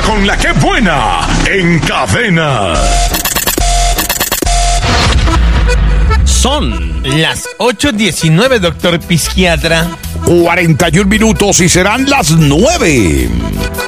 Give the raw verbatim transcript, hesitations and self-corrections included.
con la que buena en Cadena. Son las ocho diecinueve, doctor psiquiatra. cuarenta y un minutos y serán las nueve.